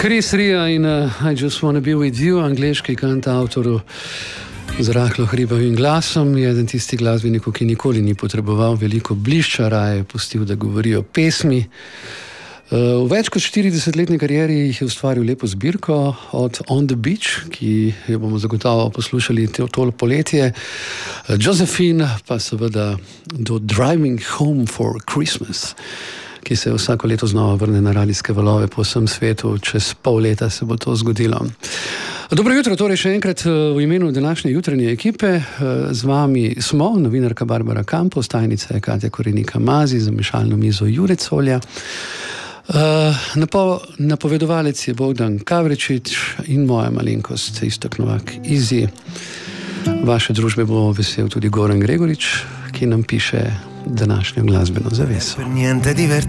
Chris Rea in I Just Wanna Be With You, angleški kantavtor z rahlo hribavim glasom, je eden tistih glasbenikov, ki nikoli ni potreboval veliko blišča, raje pustil, da govorijo pesmi. V več kot 40-letni karieri jih je ustvaril lepo zbirko, od On the Beach, ki jo bomo zagotovo poslušali tole poletje, Josephine, pa seveda do Driving Home for Christmas, ki se vsako leto znova vrne na radijske valove po vsem svetu. Čez pol leta se bo to zgodilo. Dobro jutro, torej še enkrat v imenu današnje jutranje ekipe. Z vami smo novinarka Barbara Kampos, tajnica je Katja Korenika Mazi, za mešalno mizo Jure Colja. Napovedovalec je Bogdan Kavrečič in moja malenkost Iztok Novak. Izi vaše družbe bo vesel tudi Goran Gregorič, ki nam piše današnjo glasbeno zaveso.